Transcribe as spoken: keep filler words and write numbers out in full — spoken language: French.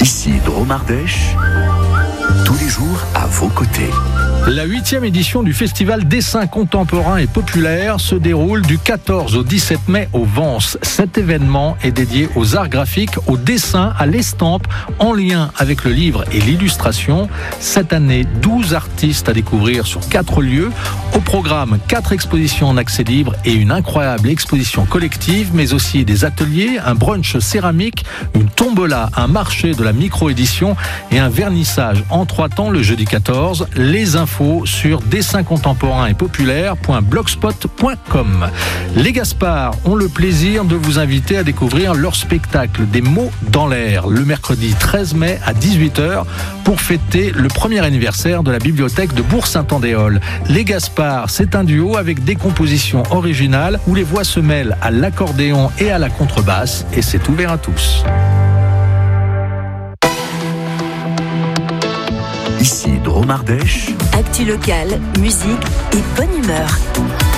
Ici Dromardèche, tous les jours à vos côtés. La huitième édition du festival Dessin contemporain et populaire se déroule du quatorze au dix-sept mai au Vence. Cet événement est dédié aux arts graphiques, au dessin, à l'estampe, en lien avec le livre et l'illustration. Cette année, douze artistes à découvrir sur quatre lieux. Au programme, quatre expositions en accès libre et une incroyable exposition collective, mais aussi des ateliers, un brunch céramique, une tombola, un marché de la micro-édition et un vernissage en trois temps le jeudi quatorze. Les infos sur dessin contemporain et populaire point blogspot point com. Les Gaspard ont le plaisir de vous inviter à découvrir leur spectacle Des mots dans l'air le mercredi treize mai à dix-huit heures pour fêter le premier anniversaire de la bibliothèque de Bourg-Saint-Andéol. Les Gaspard, c'est un duo avec des compositions originales où les voix se mêlent à l'accordéon et à la contrebasse et c'est ouvert à tous. Ici Dromardèche. Actu locale, musique et bonne humeur.